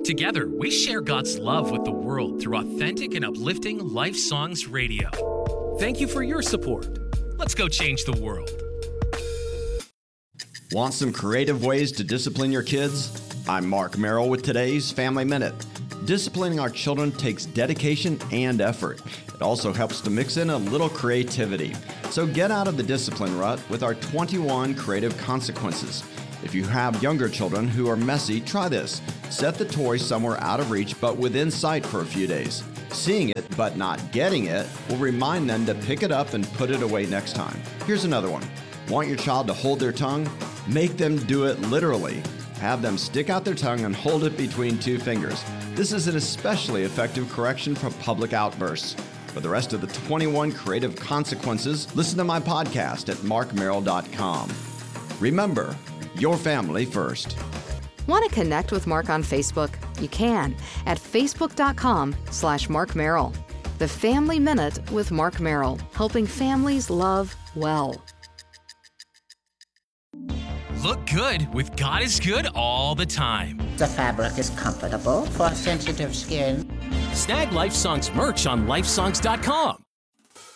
Together, we share God's love with the world through authentic and uplifting Life Songs Radio. Thank you for your support. Let's go change the world. Want some creative ways to discipline your kids? I'm Mark Merrill with today's Family Minute. Disciplining our children takes dedication and effort. It also helps to mix in a little creativity. So get out of the discipline rut with our 21 creative consequences. If you have younger children who are messy, try this. Set the toy somewhere out of reach but within sight for a few days. Seeing it but not getting it will remind them to pick it up and put it away next time. Here's another one. Want your child to hold their tongue? Make them do it literally. Have them stick out their tongue and hold it between two fingers. This is an especially effective correction for public outbursts. For the rest of the 21 creative consequences, listen to my podcast at markmerrill.com. Remember, your family first. Want to connect with Mark on Facebook? You can at facebook.com/Mark Merrill. The Family Minute with Mark Merrill, helping families love well. Look good with God is Good all the time. The fabric is comfortable for sensitive skin. Snag Life Songs merch on lifesongs.com.